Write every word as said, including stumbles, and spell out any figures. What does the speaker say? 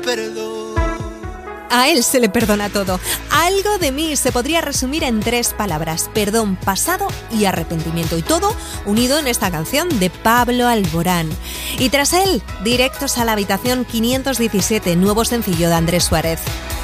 perdón. A él se le perdona todo. Algo de mí se podría resumir en tres palabras: perdón, pasado y arrepentimiento. Y todo unido en esta canción de Pablo Alborán. Y tras él, directos a la habitación quinientos diecisiete, nuevo sencillo de Andrés Suárez.